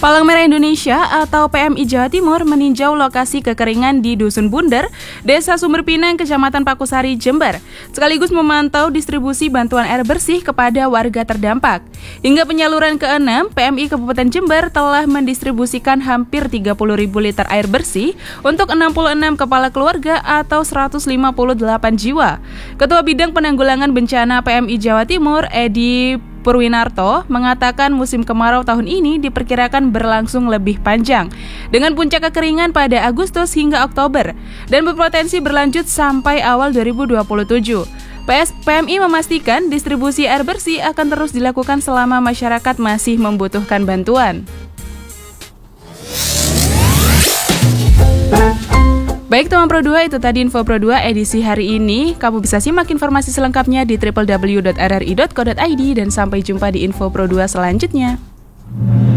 Palang Merah Indonesia atau PMI Jawa Timur meninjau lokasi kekeringan di Dusun Bunder, Desa Sumber Pinang, Kecamatan Pakusari, Jember, sekaligus memantau distribusi bantuan air bersih kepada warga terdampak. Hingga penyaluran ke-6, PMI Kabupaten Jember telah mendistribusikan hampir 30.000 liter air bersih untuk 66 kepala keluarga atau 158 jiwa. Ketua Bidang Penanggulangan Bencana PMI Jawa Timur, Edi Purwinarto, mengatakan musim kemarau tahun ini diperkirakan berlangsung lebih panjang, dengan puncak kekeringan pada Agustus hingga Oktober, dan berpotensi berlanjut sampai awal 2027. PMI memastikan distribusi air bersih akan terus dilakukan selama masyarakat masih membutuhkan bantuan. Baik teman Pro 2, itu tadi info Pro 2 edisi hari ini. Kamu bisa simak informasi selengkapnya di www.rri.co.id dan sampai jumpa di info Pro 2 selanjutnya.